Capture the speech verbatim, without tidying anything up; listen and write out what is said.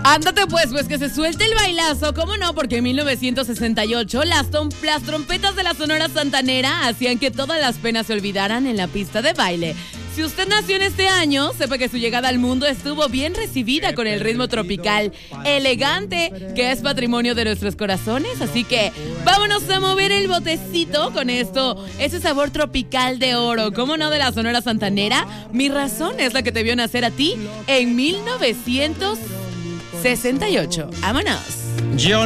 Ándate pues, pues que se suelte el bailazo, ¿cómo no? Porque en mil novecientos sesenta y ocho las, tom- las trompetas de la Sonora Santanera hacían que todas las penas se olvidaran en la pista de baile. Si usted nació en este año, sepa que su llegada al mundo estuvo bien recibida con el ritmo tropical elegante que es patrimonio de nuestros corazones. Así que vámonos a mover el botecito con esto, ese sabor tropical de oro, ¿cómo no? De la Sonora Santanera. Mi razón es la que te vio nacer a ti en mil novecientos sesenta y ocho. ¡Vámonos! Yo